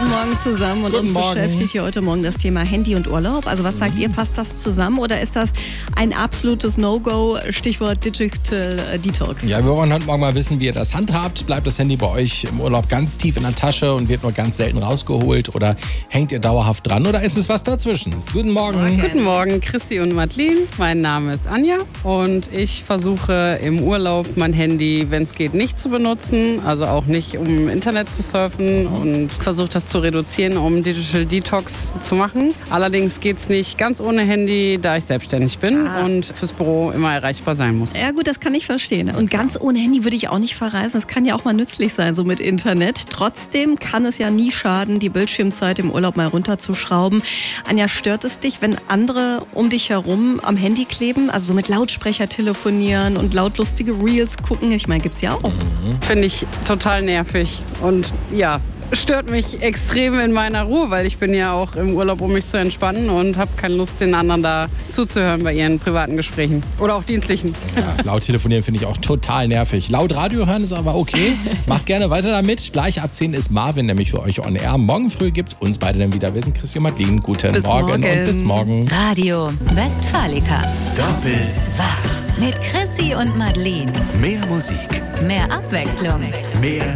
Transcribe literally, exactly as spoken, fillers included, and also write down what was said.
Guten Morgen zusammen. Und Guten uns Morgen. beschäftigt hier heute Morgen das Thema Handy und Urlaub. Also was sagt ihr, passt das zusammen oder ist das ein absolutes No-Go? Stichwort Digital Detox. Ja, wir wollen heute Morgen mal wissen, wie ihr das handhabt. Bleibt das Handy bei euch im Urlaub ganz tief in der Tasche und wird nur ganz selten rausgeholt? Oder hängt ihr dauerhaft dran? Oder ist es was dazwischen? Guten Morgen. Morgen. Guten Morgen, Chrissy und Madeleine. Mein Name ist Anja und ich versuche im Urlaub mein Handy, wenn es geht, nicht zu benutzen. Also auch nicht, um im Internet zu surfen, und versuche das zu reduzieren, um Digital Detox zu machen. Allerdings geht es nicht ganz ohne Handy, da ich selbstständig bin Ah. und fürs Büro immer erreichbar sein muss. Ja gut, das kann ich verstehen. Und ganz ohne Handy würde ich auch nicht verreisen. Das kann ja auch mal nützlich sein, so mit Internet. Trotzdem kann es ja nie schaden, die Bildschirmzeit im Urlaub mal runterzuschrauben. Anja, stört es dich, wenn andere um dich herum am Handy kleben? Also so mit Lautsprecher telefonieren und laut lustige Reels gucken? Ich meine, gibt's ja auch. Finde ich total nervig und ja, stört mich extrem in meiner Ruhe, weil ich bin ja auch im Urlaub, um mich zu entspannen und habe keine Lust, den anderen da zuzuhören bei ihren privaten Gesprächen oder auch dienstlichen. Ja, laut telefonieren finde ich auch total nervig. Laut Radio hören ist aber okay. Macht gerne weiter damit. Gleich ab zehn ist Marvin nämlich für euch on air. Morgen früh gibt's uns beide dann wieder. Wir sind Christi und Madeleine. Guten Bis Morgen, morgen. und bis morgen. Radio Westfalica. Doppelt Wach mit Chrissy und Madeleine. mehr Musik, Mehr Abwechslung. mehr